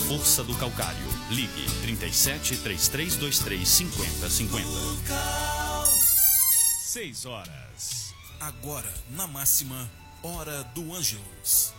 força do calcário. Ligue 37 3323 5050. 6 horas. Agora, na máxima, Hora do Ângelus.